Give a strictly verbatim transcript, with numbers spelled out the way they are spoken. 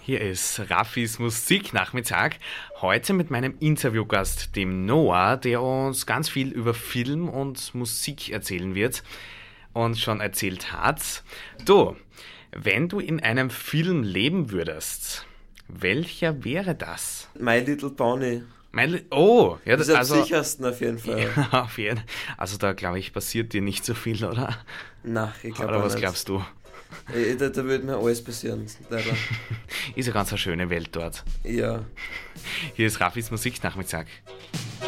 Hier ist Raffis Musiknachmittag. Heute mit meinem Interviewgast, dem Noah, der uns ganz viel über Film und Musik erzählen wird und schon erzählt hat. Du, wenn du in einem Film leben würdest, welcher wäre das? My Little Pony. Mein Li- oh, ja, Das das ist am also, sichersten auf jeden Fall. ja, auf jeden. Also da glaube ich passiert dir nicht so viel, oder? Nein, ich glaube Oder auch was nicht. glaubst du? Äh, Da, da würde mir alles passieren, leider. Ist ja ganz eine schöne Welt dort. Ja. Hier ist Raffis Musiknachmittag.